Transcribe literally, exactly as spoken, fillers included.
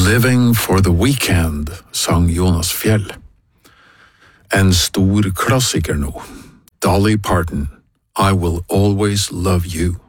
Living for the Weekend, sang Jonas Fjell. En stor klassiker nå. Dolly Parton, I Will Always Love You.